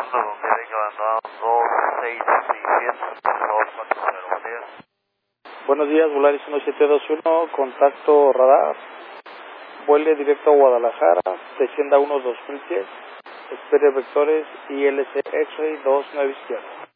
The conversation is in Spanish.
Fondo, Quebec abandonado 26600, por favor, 40, buenos días. Buenos días, Volaris 1721, contacto radar, vuele directo a Guadalajara, descienda 1 2010, espere vectores ILC X-Ray 29 izquierda.